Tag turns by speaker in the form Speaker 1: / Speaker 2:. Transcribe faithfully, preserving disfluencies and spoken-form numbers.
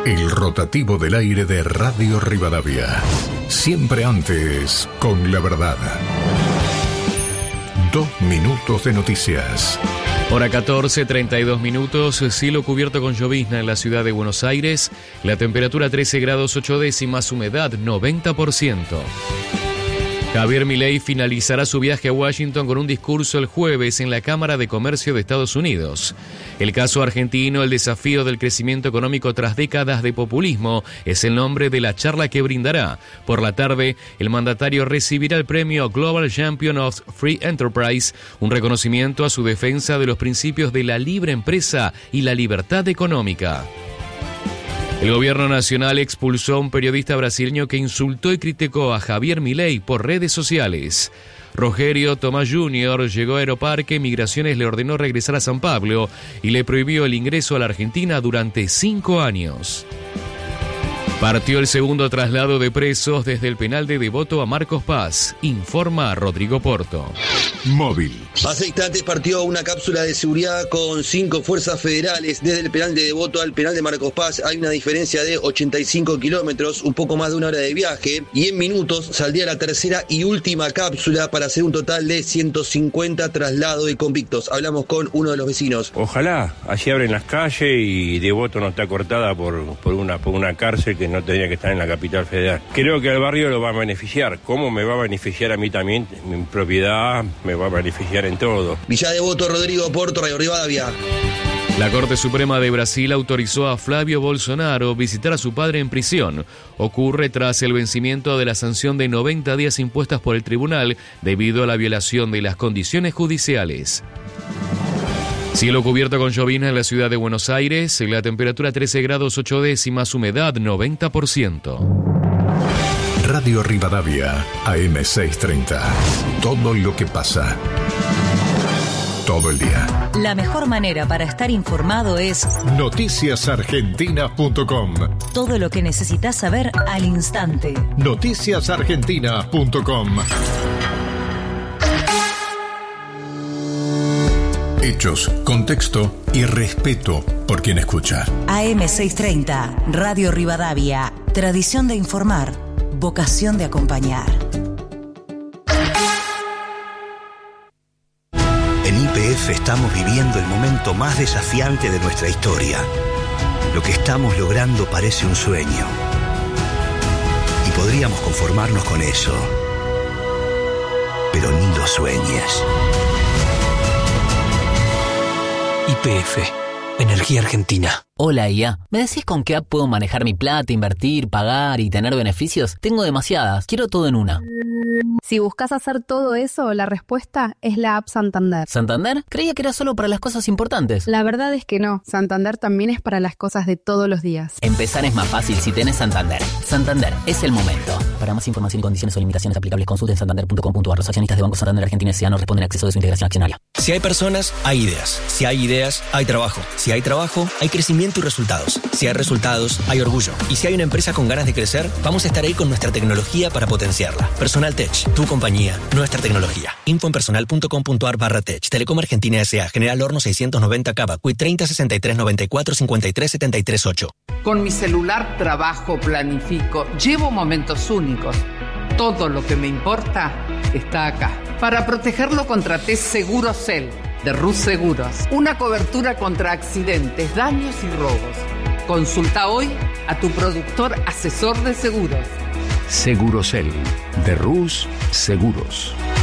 Speaker 1: El rotativo del aire de Radio Rivadavia. Siempre antes, con la verdad. Dos minutos de noticias.
Speaker 2: Hora catorce, treinta y dos minutos, cielo cubierto con llovizna en la ciudad de Buenos Aires, la temperatura trece grados ocho décimas, humedad noventa por ciento. Javier Milei finalizará su viaje a Washington con un discurso el jueves en la Cámara de Comercio de Estados Unidos. El caso argentino, el desafío del crecimiento económico tras décadas de populismo, es el nombre de la charla que brindará. Por la tarde, el mandatario recibirá el premio Global Champion of Free Enterprise, un reconocimiento a su defensa de los principios de la libre empresa y la libertad económica. El gobierno nacional expulsó a un periodista brasileño que insultó y criticó a Javier Milei por redes sociales. Rogerio Tomás junior llegó a Aeroparque, Migraciones le ordenó regresar a San Pablo y le prohibió el ingreso a la Argentina durante cinco años. Partió el segundo traslado de presos desde el penal de Devoto a Marcos Paz, informa Rodrigo Porto.
Speaker 1: Móvil.
Speaker 3: Hace instantes partió una cápsula de seguridad con cinco fuerzas federales desde el penal de Devoto al penal de Marcos Paz. Hay una diferencia de ochenta y cinco kilómetros, un poco más de una hora de viaje, y en minutos saldría la tercera y última cápsula para hacer un total de ciento cincuenta traslados de convictos. Hablamos con uno de los vecinos.
Speaker 4: Ojalá, así abren las calles y Devoto no está cortada por, por, una, por una cárcel que no tendría que estar en la capital federal. Creo que al barrio lo va a beneficiar. ¿Cómo me va a beneficiar a mí también? Mi propiedad me va a beneficiar en todo.
Speaker 3: Villa Devoto, Rodrigo Porto, Radio Rivadavia.
Speaker 2: La Corte Suprema de Brasil autorizó a Flavio Bolsonaro visitar a su padre en prisión. Ocurre tras el vencimiento de la sanción de noventa días impuestas por el tribunal debido a la violación de las condiciones judiciales. Cielo cubierto con llovizna en la ciudad de Buenos Aires, la temperatura trece grados ocho décimas, humedad noventa por ciento.
Speaker 1: Radio Rivadavia, A M seiscientos treinta. Todo lo que pasa. Todo el día.
Speaker 5: La mejor manera para estar informado es
Speaker 1: noticias argentinas punto com.
Speaker 5: Todo lo que necesitas saber al instante.
Speaker 1: noticias argentinas punto com. Hechos, contexto y respeto por quien escucha.
Speaker 5: A M seiscientos treinta, Radio Rivadavia. Tradición de informar, vocación de acompañar.
Speaker 6: En Y P F estamos viviendo el momento más desafiante de nuestra historia. Lo que estamos logrando parece un sueño. Y podríamos conformarnos con eso. Pero ni lo sueñes.
Speaker 7: Y P F, Energía Argentina.
Speaker 8: Hola I A, ¿me decís con qué app puedo manejar mi plata, invertir, pagar y tener beneficios? Tengo demasiadas, quiero todo en una.
Speaker 9: Si buscas hacer todo eso, la respuesta es la app Santander.
Speaker 8: ¿Santander? Creía que era solo para las cosas importantes.
Speaker 9: La verdad es que no, Santander también es para las cosas de todos los días.
Speaker 8: Empezar es más fácil si tenés Santander. Santander, es el momento. Para más información y condiciones o limitaciones aplicables, consulten santander punto com punto a r. Los accionistas de Banco Santander Argentina S A no responden al acceso de su integración accionaria.
Speaker 10: Si hay personas, hay ideas. Si hay ideas, hay trabajo. Si hay trabajo, hay crecimiento y resultados. Si hay resultados, hay orgullo. Y si hay una empresa con ganas de crecer, vamos a estar ahí con nuestra tecnología para potenciarla. Personal Tech, tu compañía, nuestra tecnología. Info en personal punto com punto a r barra tech. Telecom Argentina S A. General Horno seiscientos noventa Cava. Q I treinta sesenta y tres noventa y cuatro cincuenta y tres setenta y tres ocho.
Speaker 11: Con mi celular trabajo, planifico, llevo momentos únicos. Todo lo que me importa está acá. Para protegerlo contraté Segurocel de Rus Seguros. Una cobertura contra accidentes, daños y robos. Consulta hoy a tu productor asesor de seguros.
Speaker 12: Segurocel de Rus Seguros.